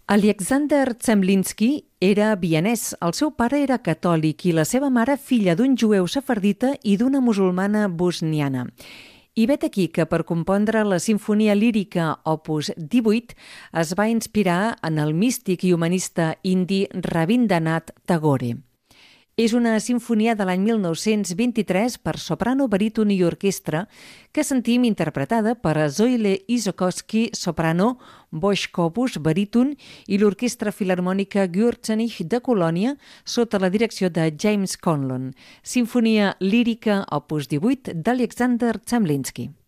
Alexander Zemlinsky era vienès. El seu pare era catòlic i la seva mare filla d'un jueu sefardita i d'una musulmana bosniana. I vet aquí que per compondre la sinfonia lírica Opus 18 es va inspirar en el místic i humanista indi Rabindranath Tagore. És una sinfonia de l'any 1923 per soprano, baríton i orquestra que sentim interpretada per Zoile Isokowski, soprano, Boix Cobus, baríton, i l'Orquestra Filharmònica Gürzenich de Colònia sota la direcció de James Conlon. Sinfonia lírica opus 18 d'Alexander Zemlinsky.